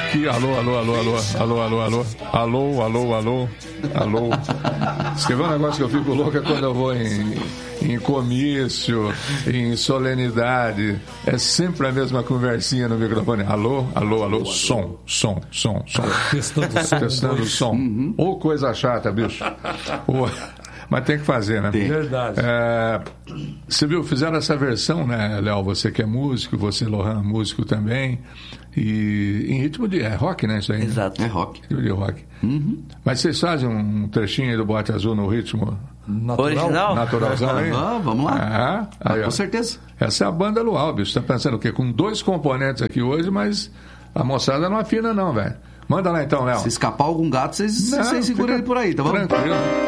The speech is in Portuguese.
aqui. Alô. Escreveu um negócio que eu fico louco é quando eu vou em comício, em solenidade. É sempre a mesma conversinha no microfone. Alô. Som. Testando o som. Uhum. Ou coisa chata, bicho. Mas tem que fazer, né? Verdade. Você viu, fizeram essa versão, né, Léo? Você que é músico, você, Lohan, músico também. E em ritmo de rock, né? Isso aí. Exato, é rock. Ritmo de rock. Uhum. Mas vocês fazem um trechinho aí do Boate Azul no ritmo original? Naturalzão aí? Vamos lá. Aí, com certeza. Essa é a banda Luau, bicho. Tá pensando o quê? Com 2 componentes aqui hoje, mas a moçada não afina não, velho. Manda lá então, Léo. Se escapar algum gato, vocês seguram ele por aí, tá bom? Tranquilo.